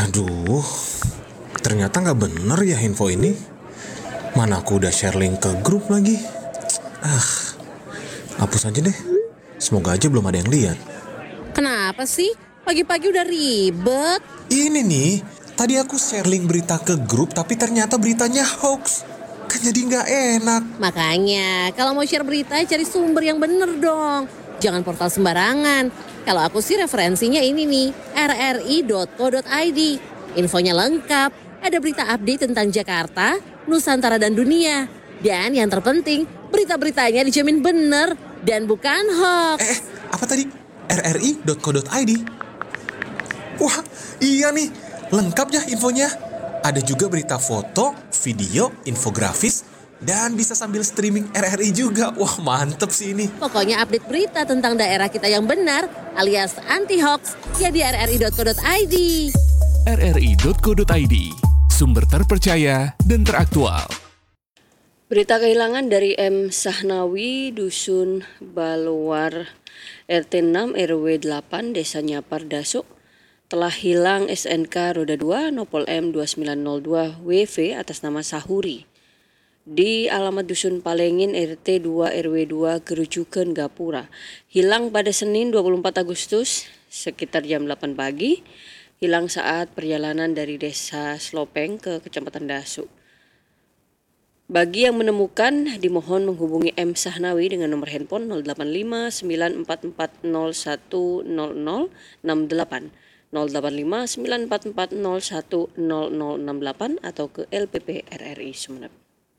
Aduh, ternyata nggak bener ya info ini. Mana aku udah share link ke grup lagi. Ah, hapus aja deh. Semoga aja belum ada yang lihat. Kenapa sih? Pagi-pagi udah ribet. Ini nih, tadi aku share link berita ke grup tapi ternyata beritanya hoax. Kan jadi nggak enak. Makanya, kalau mau share berita, cari sumber yang bener dong. Jangan portal sembarangan. Kalau aku sih referensinya ini nih, rri.co.id. Infonya lengkap, ada berita update tentang Jakarta, Nusantara dan dunia. Dan yang terpenting, berita-beritanya dijamin bener dan bukan hoax. Apa tadi? rri.co.id. Wah, iya nih. Lengkap ya infonya. Ada juga berita foto, video, infografis, dan bisa sambil streaming RRI juga. Wah, mantep sih ini. Pokoknya update berita tentang daerah kita yang benar alias anti-hoax ya di rri.co.id. rri.co.id, sumber terpercaya dan teraktual. Berita kehilangan dari M. Sahnawi, Dusun Balowar, RT 6 RW 8, Desa Nyapar Dasuk. Telah hilang SNK roda 2 Nopol M 2902 WV atas nama Sahuri di alamat Dusun Palengin RT 2 RW 2 Gerujukan Gapura. Hilang pada Senin 24 Agustus sekitar jam 8 pagi. Hilang saat perjalanan dari Desa Slopeng ke Kecamatan Dasuk. Bagi yang menemukan, dimohon menghubungi M. Sahnawi dengan nomor handphone 085 944010068, 085 944010068 atau ke LPP RRI Sumeneb.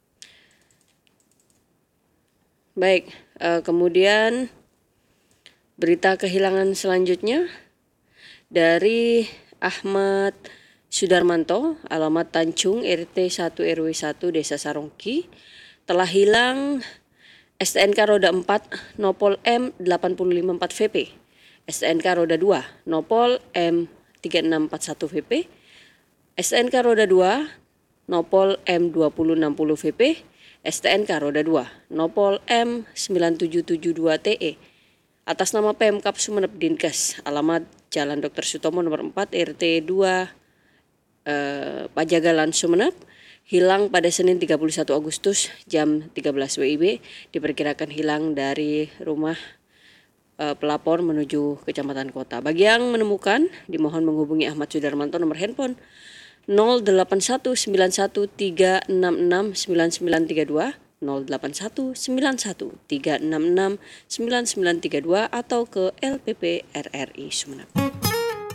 Baik, kemudian berita kehilangan selanjutnya dari Ahmad Sudarmanto, alamat Tancung, RT 1 RW 1 Desa Sarongki. Telah hilang STNK roda 4 Nopol M 854 VP, STNK roda 2 Nopol M 3641 VP, STNK roda 2 Nopol M 2060 VP, STNK roda 2 Nopol M 9772 TE atas nama Pemkab Sumeneb Dinkes, alamat Jalan Dr. Sutomo nomor 4 RT 2 Pajagalan Sumeneb. Hilang pada Senin 31 Agustus jam 13 WIB, diperkirakan hilang dari rumah pelapor menuju Kecamatan Kota. Bagi yang menemukan, dimohon menghubungi Ahmad Sudarmanto nomor handphone 081913669932, 081913669932 atau ke LPP RRI Sumeneb.